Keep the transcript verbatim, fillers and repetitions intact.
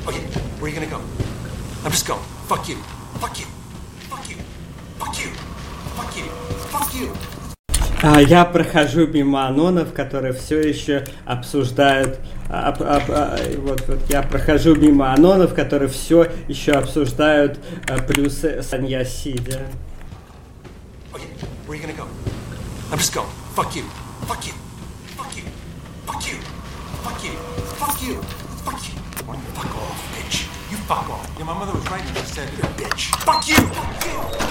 Okay, where are you gonna go? I'm just going. Fuck you. Fuck you. Fuck you. Fuck you. Fuck you. Fuck you. А, Я прохожу мимо анонов, которые все еще обсуждают. об- об- а, вот, вот я прохожу мимо анонов, которые все еще обсуждают а, плюсы Саньясиди. Okay, where are you gonna go? I'm just going. Fuck you. Fuck you. Fuck you. Fuck you. Fuck you. Fuck you. Fuck you. Fuck off, bitch. You fuck off. Yeah, my mother was right when she said you're a bitch. Fuck you. Fuck you.